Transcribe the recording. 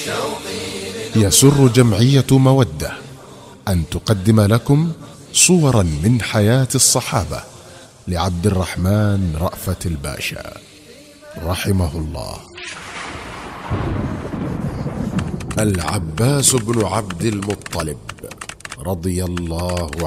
يسر جمعية مودة أن تقدم لكم صورا من حياة الصحابة لعبد الرحمن رأفت الباشا رحمه الله. العباس بن عبد المطلب رضي الله